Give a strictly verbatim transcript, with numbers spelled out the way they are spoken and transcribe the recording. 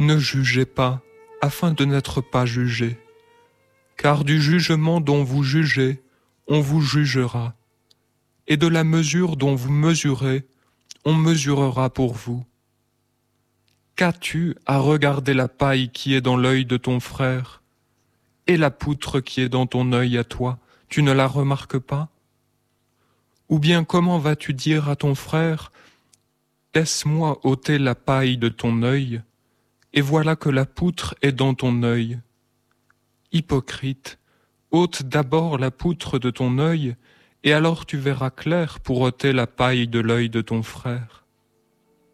Ne jugez pas, afin de n'être pas jugés. Car du jugement dont vous jugez, on vous jugera. Et de la mesure dont vous mesurez, on mesurera pour vous. Qu'as-tu à regarder la paille qui est dans l'œil de ton frère, et la poutre qui est dans ton œil à toi, tu ne la remarques pas? Ou bien comment vas-tu dire à ton frère, laisse-moi ôter la paille de ton œil, et voilà que la poutre est dans ton œil. Hypocrite, ôte d'abord la poutre de ton œil, et alors tu verras clair pour ôter la paille de l'œil de ton frère.